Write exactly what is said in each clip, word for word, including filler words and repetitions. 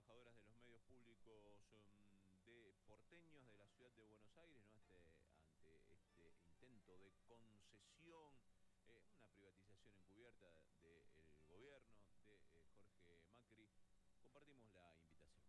trabajadoras de los medios públicos um, de porteños de la ciudad de Buenos Aires, ¿no? Este, ante este intento de concesión, eh, una privatización encubierta del gobierno de eh, Jorge Macri, compartimos la invitación.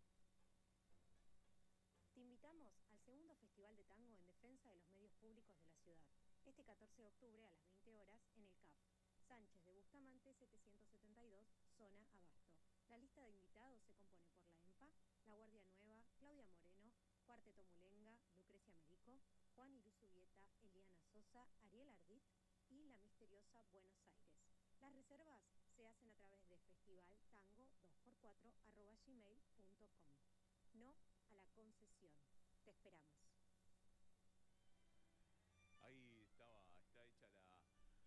Te invitamos al segundo Festival de Tango en defensa de los medios públicos de la ciudad, este catorce de octubre a las veinte horas en el C A F, Sánchez de Bustamante setecientos setenta y dos, zona Abasto. La lista de invitados se compone por la E M P A, La Guardia Nueva, Claudia Moreno, Cuarteto Mulenga, Lucrecia Merico, Juan Iruzubieta, Eliana Sosa, Ariel Ardit y La Misteriosa Buenos Aires. Las reservas se hacen a través de festivaltango dos por cuatro arroba gmail punto com. No a la concesión. Te esperamos. Ahí estaba, está hecha la,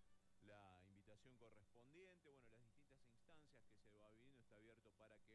la invitación correspondiente. Bueno, las distintas instancias que se va viviendo está abierto para que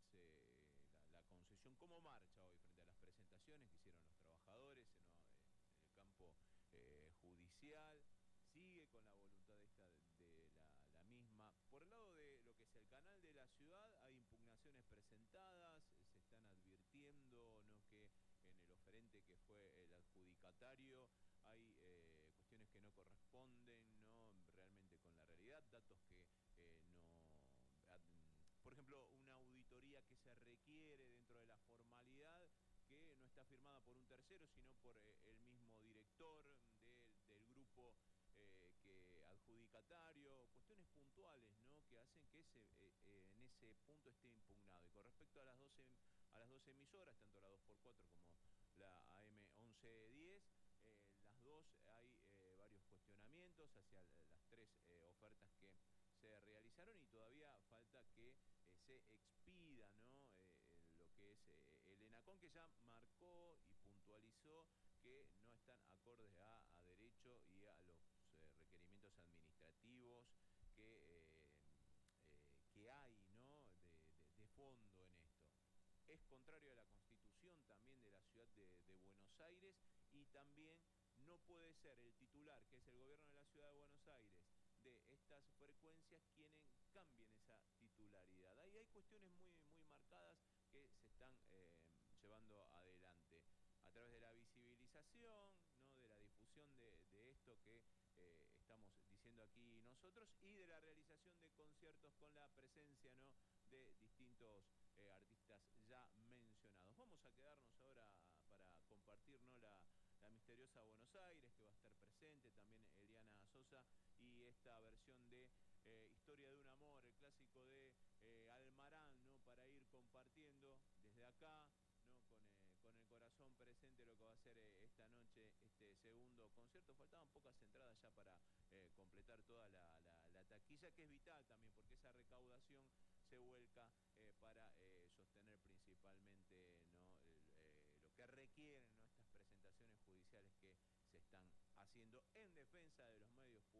se, la, la concesión, como marcha hoy frente a las presentaciones que hicieron los trabajadores, ¿no? en, en el campo eh, judicial. Sigue con la voluntad esta de, de la, la misma. Por el lado de lo que es el canal de la ciudad, hay impugnaciones presentadas, se están advirtiendo, ¿no?, que en el oferente que fue el adjudicatario hay eh, cuestiones que no corresponden, ¿no?, realmente con la realidad, datos que eh, no... Por ejemplo, una auditoría que se requiere dentro de la formalidad, que no está firmada por un tercero, sino por eh, el mismo director de, del grupo eh, que adjudicatario, cuestiones puntuales, ¿no?, que hacen que ese, eh, eh, en ese punto esté impugnado. Y con respecto a las doce, a las doce emisoras, tanto la dos por cuatro como la A M once diez, eh, las dos hay eh, varios cuestionamientos hacia las tres eh, ofertas que se realizaron, y todavía falta que eh, se expida, ¿no?, eh, lo que es eh, el ENACON, que ya marcó y puntualizó que no están acordes a, a derecho y a los eh, requerimientos administrativos que, eh, eh, que hay, ¿no?, de, de, de fondo en esto. Es contrario a la Constitución también de la ciudad de, de Buenos Aires, y también no puede ser el titular, que es el gobierno de la ciudad de Buenos Aires, de estas frecuencias, quienes cambien esa titularidad. Ahí hay cuestiones muy, muy marcadas que se están eh, llevando adelante a través de la visibilización, ¿no?, de la difusión de, de esto que eh, estamos diciendo aquí nosotros, y de la realización de conciertos con la presencia, ¿no?, de distintos eh, artistas ya mencionados. Vamos a quedarnos ahora para compartir, ¿no?, la, la misteriosa Buenos Aires, que va a estar presente, también Eliana Sosa, y esta versión de eh, Historia de un Amor, el clásico de eh, Almarán, ¿no?, para ir compartiendo desde acá, ¿no?, con, eh, con el corazón presente, lo que va a ser eh, esta noche, este segundo concierto. Faltaban pocas entradas ya para eh, completar toda la, la, la taquilla, que es vital también, porque esa recaudación se vuelca eh, para eh, sostener principalmente, ¿no?, el, eh, lo que requieren, ¿no?, estas presentaciones judiciales que se están haciendo en defensa de los medios públicos